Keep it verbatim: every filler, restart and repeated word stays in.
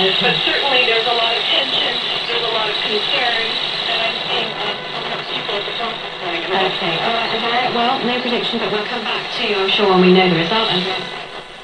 Okay. But certainly there's a lot of tension, there's a lot of concern, and I'm seeing uh, sometimes people at the conference going. Okay, all right, Andrea. Well, no prediction, but we'll come back to you, I'm sure, when we know the result, Andrea.